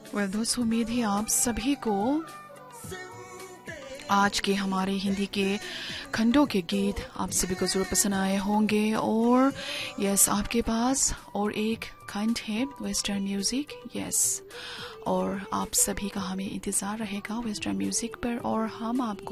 Well दोस्तों, उम्मीद है आप सभी को आज के हमारे हिंदी के खंडों के गीत आप सभी को जरूर पसंद आए होंगे। और यस, आपके पास और एक खंड है वेस्टर्न म्यूजिक। यस, और आप सभी का हमें इंतज़ार रहेगा वेस्टर्न म्यूजिक पर, और हम आपको